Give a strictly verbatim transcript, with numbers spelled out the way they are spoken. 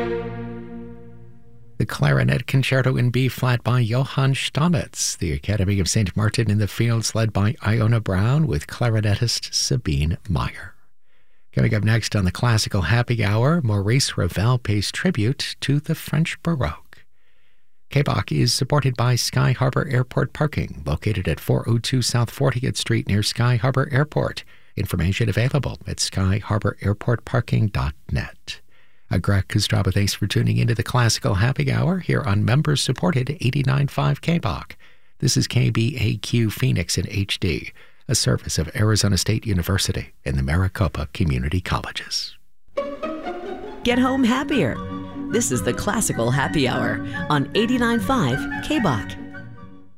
The Clarinet Concerto in B-flat by Johann Stamitz. The Academy of Saint Martin in the Fields led by Iona Brown with clarinetist Sabine Meyer. Coming up next on the Classical Happy Hour, Maurice Ravel pays tribute to the French Baroque. K B O C is supported by Sky Harbor Airport Parking, located at four oh two South fortieth Street near Sky Harbor Airport. Information available at sky harbor airport parking dot net. I'm Greg Kostraba. Thanks for tuning into the Classical Happy Hour here on members-supported eighty-nine point five K B O C. This is K B A Q Phoenix in H D, a service of Arizona State University and the Maricopa Community Colleges. Get home happier. This is the Classical Happy Hour on eighty-nine point five K B O C.